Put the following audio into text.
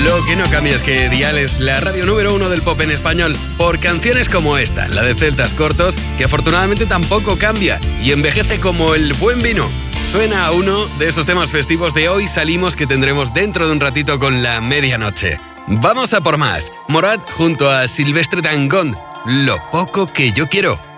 Lo que no cambia es que Dial es la radio número 1 del pop en español por canciones como esta, la de Celtas Cortos, que afortunadamente tampoco cambia y envejece como el buen vino. Suena a uno de esos temas festivos de Hoy Salimos que tendremos dentro de un ratito con la medianoche. Vamos a por más. Morat junto a Silvestre Dangond, Lo poco que yo quiero.